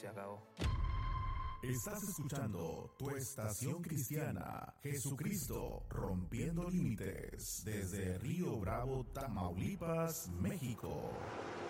se acabó. Estás escuchando tu estación cristiana, Jesucristo rompiendo límites, desde Río Bravo, Tamaulipas, México.